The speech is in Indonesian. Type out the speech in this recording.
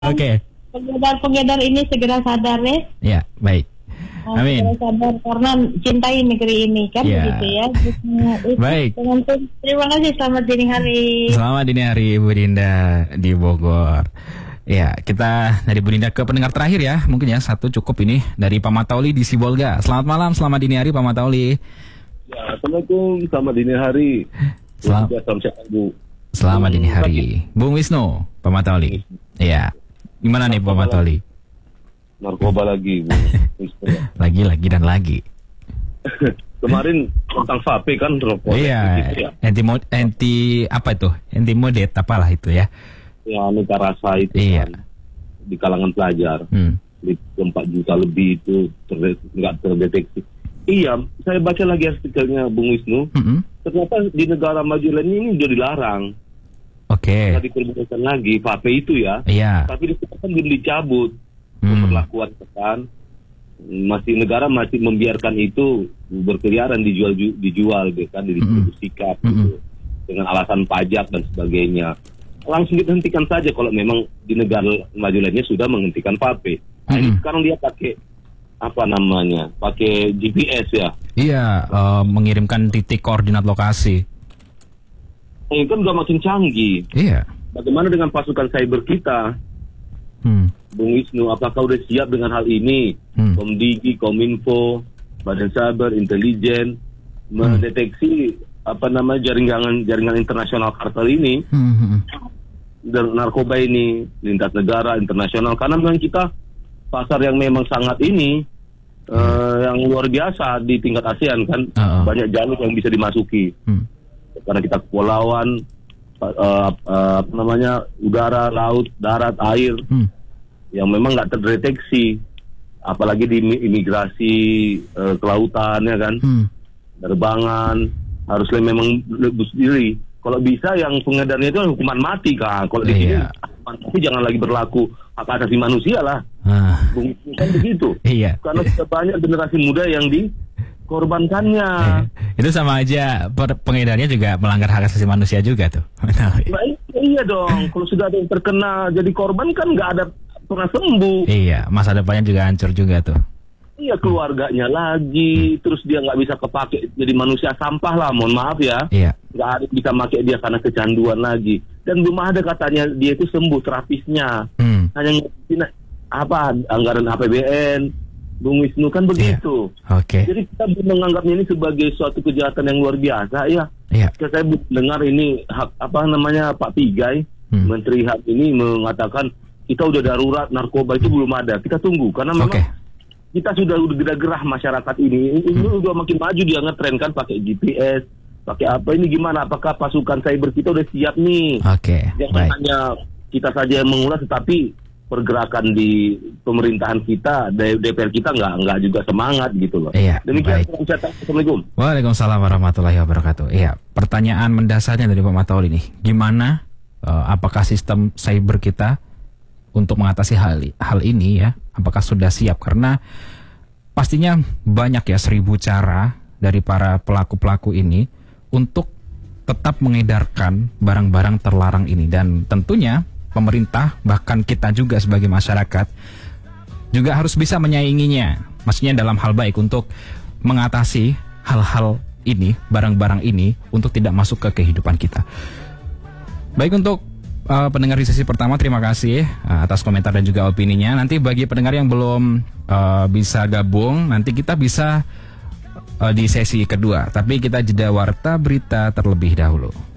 Oke. Pengedar-pengedar ini segera sadar ya. Ya, baik. Amin. Segera sadar karena cintai negeri ini kan begitu ya. Baik. Terima kasih, selamat dini hari. Selamat dini hari Ibu Dinda di Bogor. Ya, kita dari Bu Dinda ke pendengar terakhir ya. Mungkin ya satu cukup ini dari Pak Matauli di Sibolga. Selamat malam, selamat dini hari Pak Matauli. Ya, Assalamualaikum, selamat dini hari. Selamat dini hari. Bung Wisnu, Pak Matauli. Iya. Gimana nih Pak Matauli? Narkoba lagi, Bung Wisnu. Lagi dan lagi. Kemarin tentang vape kan rokok. Iya. Gitu, ya. Anti apa itu? Anti modet apalah itu ya? Ya, aneka rasa itu kan di kalangan pelajar. 4 juta lebih itu nggak terdeteksi. Iya, saya baca lagi artikelnya Bung Wisnu. Ternyata di negara maju lainnya ini sudah dilarang. Oke. Tadi diperbolehkan lagi vape itu ya. Iya. Tapi di sana kan belum dicabut pemberlakuan kan. Negara masih membiarkan itu berkeliaran dijual kan, didistribusikan gitu, dengan alasan pajak dan sebagainya. Langsung dihentikan saja kalau memang di negara maju lainnya sudah menghentikan vape. Nah, ini sekarang dia pakai pakai GPS ya. Iya, mengirimkan titik koordinat lokasi. Ini kan udah makin canggih. Iya. Bagaimana dengan pasukan cyber kita? Bung Wisnu, apakah udah siap dengan hal ini? Komdigi, Kominfo, Badan Cyber, Intelijen mendeteksi jaringan internasional kartel ini, dan narkoba ini lintas negara, internasional, karena memang kita pasar yang memang sangat ini yang luar biasa di tingkat ASEAN kan, banyak jalur yang bisa dimasuki. Karena kita kepulauan, udara, laut, darat, air, yang memang nggak terdeteksi, apalagi di imigrasi kelautan ya kan, penerbangan harusnya memang lebih sendiri. Kalau bisa yang pengedarnya itu hukuman mati kan. Kalau di sini tapi jangan lagi berlaku hak asasi manusia lah. Bukan begitu. Iya. Karena sudah banyak generasi muda yang dikorbankannya. Itu sama aja pengedarnya juga melanggar hak asasi manusia juga tuh. Nah, iya dong. Kalau sudah ada yang terkena jadi korban kan nggak ada pernah sembuh. Iya, masa depannya juga hancur juga tuh. Iya, keluarganya lagi, terus dia nggak bisa kepake jadi manusia sampah lah, mohon maaf ya. Iya. Nggak ada bisa pakai dia karena kecanduan lagi. Dan belum ada katanya dia itu sembuh terapisnya. Hanya anggaran APBN, Bung Wisnu kan begitu. Oke. Jadi kita menganggapnya ini sebagai suatu kejahatan yang luar biasa ya. Iya. Saya dengar ini Pak Pigai, Menteri HAM ini mengatakan kita udah darurat, narkoba itu belum ada. Kita tunggu karena memang kita sudah gerah masyarakat ini. Ini udah makin maju, dia ngetren kan pakai GPS, pakai apa ini gimana? Apakah pasukan cyber kita udah siap nih? Jangan hanya kita saja yang mengulas, tetapi pergerakan di pemerintahan kita, DPR kita nggak juga semangat gitu loh. Iya. Demikian. Assalamualaikum. Waalaikumsalam warahmatullahi wabarakatuh. Iya. Pertanyaan mendasarnya dari Pak Matauli nih, gimana? Apakah sistem cyber kita untuk mengatasi hal ini ya, apakah sudah siap? Karena pastinya banyak ya, 1000 cara dari para pelaku-pelaku ini untuk tetap mengedarkan barang-barang terlarang ini. Dan tentunya pemerintah, bahkan kita juga sebagai masyarakat juga harus bisa menyainginya, maksudnya dalam hal baik untuk mengatasi hal-hal ini, barang-barang ini untuk tidak masuk ke kehidupan kita. Baik, untuk pendengar di sesi pertama, terima kasih atas komentar dan juga opininya. Nanti bagi pendengar yang belum bisa gabung, nanti kita bisa di sesi kedua. Tapi kita jeda warta berita terlebih dahulu.